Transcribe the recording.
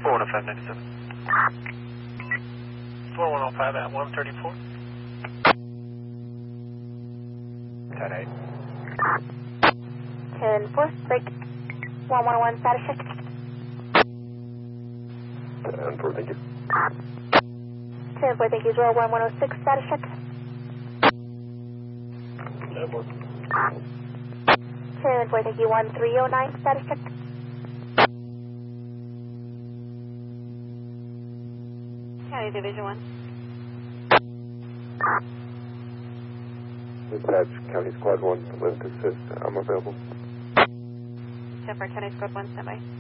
41597. 4105 at 134. 10-8. 10-4, break 111, status check. 10-4, thank you. 10-4, thank you, as well, 1106, status check. 10-4. 10-4, thank you, 1309, status check. County Division 1. Dispatch, County Squad 1, Lynn assist, I'm available. 10-4, County Squad 1, standby.